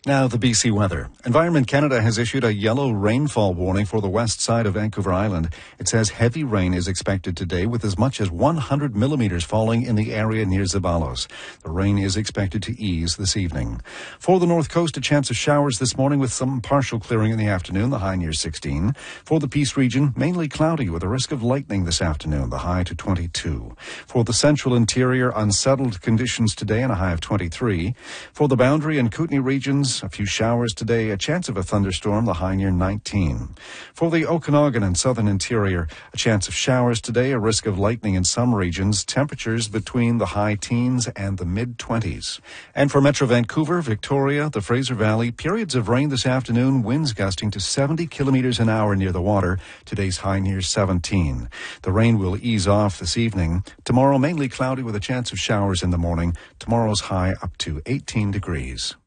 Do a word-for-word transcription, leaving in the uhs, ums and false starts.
Now, the B C weather. Environment Canada has issued a yellow rainfall warning for the west side of Vancouver Island. It says heavy rain is expected today with as much as one hundred millimeters falling in the area near Zeballos. The rain is expected to ease this evening. For the north coast, a chance of showers this morning with some partial clearing in the afternoon, the high near sixteen. For the Peace region, mainly cloudy with a risk of lightning this afternoon, the high to twenty-two. For the central interior, unsettled conditions today and a high of twenty-three. For the Boundary and Kootenay regions, a few showers today, a chance of a thunderstorm, the high near nineteen. For the Okanagan and southern interior, a chance of showers today, a risk of lightning in some regions, temperatures between the high teens and the mid-twenties. And for Metro Vancouver, Victoria, the Fraser Valley, periods of rain this afternoon, winds gusting to seventy kilometers an hour near the water, today's high near seventeen. The rain will ease off this evening. Tomorrow, mainly cloudy with a chance of showers in the morning. Tomorrow's high up to eighteen degrees.